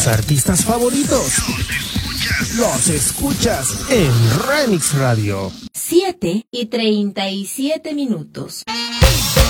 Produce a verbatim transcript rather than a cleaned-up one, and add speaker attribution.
Speaker 1: tus artistas favoritos los escuchas en Remix Radio.
Speaker 2: siete y treinta y siete minutos.